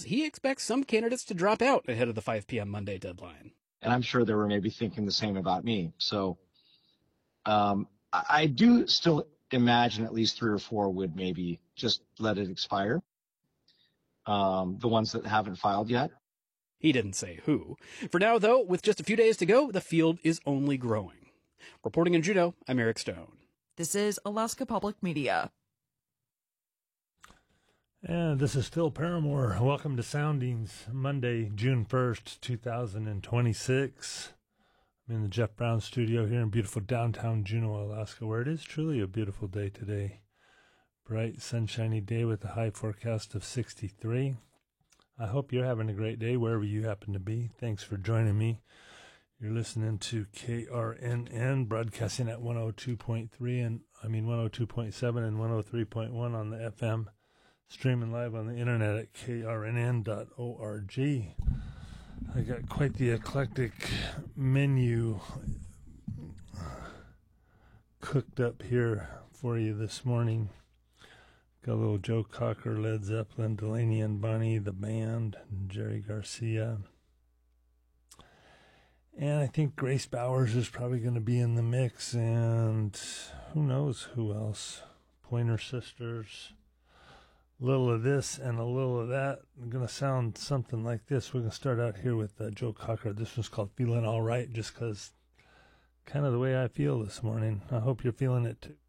he expects some candidates to drop out ahead of the 5 p.m. Monday deadline. And I'm sure they were maybe thinking the same about me. So I do still imagine at least 3 or 4 would maybe just let it expire. The ones that haven't filed yet. He didn't say who. For now, though, with just a few days to go, the field is only growing. Reporting in Juneau, I'm Eric Stone. This is Alaska Public Media. And this is Phil Paramore. Welcome to Soundings, Monday, June 1st, 2026. I'm in the Jeff Brown studio here in beautiful downtown Juneau, Alaska, where it is truly a beautiful day today. Bright, sunshiny day with a high forecast of 63. I hope you're having a great day wherever you happen to be. Thanks for joining me. You're listening to KRNN, broadcasting at 102.7 and 103.1 on the FM, streaming live on the internet at krnn.org. I got quite the eclectic menu cooked up here for you this morning. Got a little Joe Cocker, Led Zeppelin, Delaney and Bonnie, the band, and Jerry Garcia. And I think Grace Bowers is probably going to be in the mix, and who knows who else. Pointer Sisters. A little of this and a little of that. I'm going to sound something like this. We're going to start out here with Joe Cocker. This one's called Feeling All Right, just because kind of the way I feel this morning. I hope you're feeling it too.